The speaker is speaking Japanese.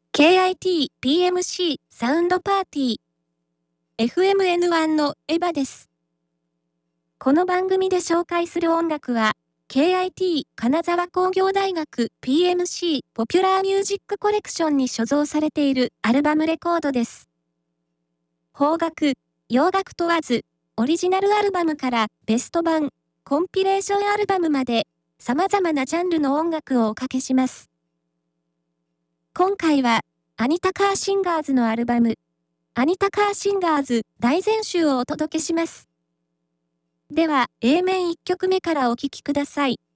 KIT PMC サウンドパーティー FMN1 のエヴァです。この番組で紹介する音楽は KIT 金沢工業大学 PMC ポピュラーミュージックコレクションに所蔵されているアルバムレコードです。邦楽、洋楽問わずオリジナルアルバムからベスト版、コンピレーションアルバムまで様々なジャンルの音楽をおかけします。今回は、アニタ・カーシンガーズのアルバム、アニタ・カーシンガーズ大全集をお届けします。では、A 面1曲目からお聴きください。